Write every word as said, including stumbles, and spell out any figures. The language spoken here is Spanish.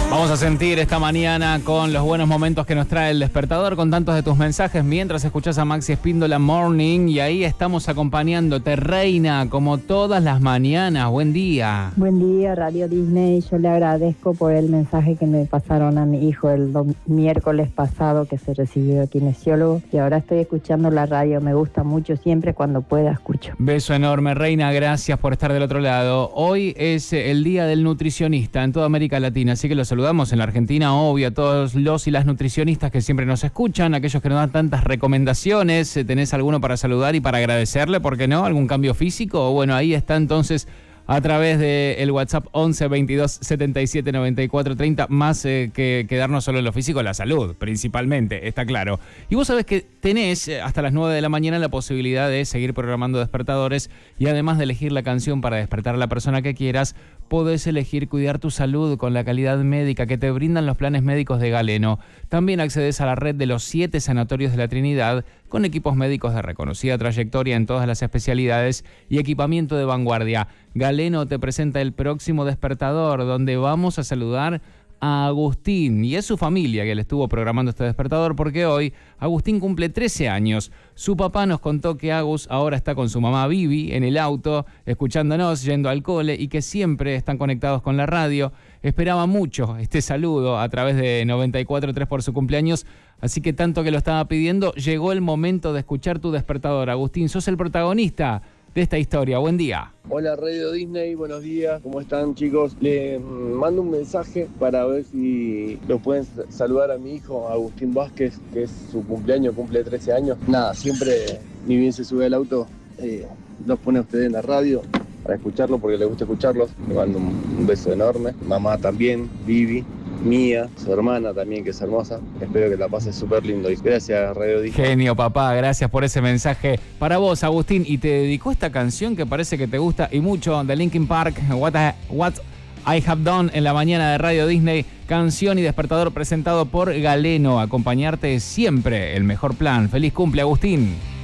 Vamos a sentir esta mañana con los buenos momentos que nos trae el despertador, con tantos de tus mensajes, mientras escuchás a Maxi Espíndola Morning, y ahí estamos acompañándote, reina, como todas las mañanas. Buen día. Buen día, Radio Disney. Yo le agradezco por el mensaje que me pasaron a mi hijo el do- miércoles pasado, que se recibió de kinesiólogo, y ahora estoy escuchando la radio. Me gusta mucho, siempre cuando pueda escucho. Beso enorme, reina, gracias por estar del otro lado. Hoy es el Día del Nutricionista en toda América Latina, así que los saludamos en la Argentina, obvio, a todos los y las nutricionistas que siempre nos escuchan, aquellos que nos dan tantas recomendaciones. ¿Tenés alguno para saludar y para agradecerle? ¿Por qué no? ¿Algún cambio físico? Bueno, ahí está entonces a través del WhatsApp once veintidós setenta y siete noventa y cuatro treinta, más eh, que quedarnos solo en lo físico, la salud, principalmente, está claro. Y vos sabés que tenés eh, hasta las nueve de la mañana la posibilidad de seguir programando despertadores, y además de elegir la canción para despertar a la persona que quieras, podés elegir cuidar tu salud con la calidad médica que te brindan los planes médicos de Galeno. También accedes a la red de los siete sanatorios de la Trinidad, con equipos médicos de reconocida trayectoria en todas las especialidades y equipamiento de vanguardia. Galeno te presenta el próximo despertador, donde vamos a saludar a Agustín, y es su familia que le estuvo programando este despertador, porque hoy Agustín cumple trece años. Su papá nos contó que Agus ahora está con su mamá Vivi en el auto, escuchándonos, yendo al cole, y que siempre están conectados con la radio. Esperaba mucho este saludo a través de noventa y cuatro punto tres por su cumpleaños, así que tanto que lo estaba pidiendo, llegó el momento de escuchar tu despertador. Agustín, sos el protagonista de esta historia. Buen día. Hola Radio Disney, buenos días, ¿cómo están chicos? Le mando un mensaje para ver si lo pueden saludar a mi hijo Agustín Vázquez, que es su cumpleaños, cumple trece años. Nada, siempre ni bien se sube al auto, eh, los pone a ustedes en la radio para escucharlo, porque les gusta escucharlos. Le mando un, un beso enorme. Mamá también, Vivi, Mía, su hermana también, que es hermosa. Espero que la pases súper lindo. Y gracias, Radio Disney. Genio, papá, gracias por ese mensaje para vos, Agustín. Y te dedicó esta canción que parece que te gusta y mucho, de Linkin Park, What I, What I Have Done, en la mañana de Radio Disney. Canción y despertador presentado por Galeno. Acompañarte siempre, el mejor plan. Feliz cumple, Agustín.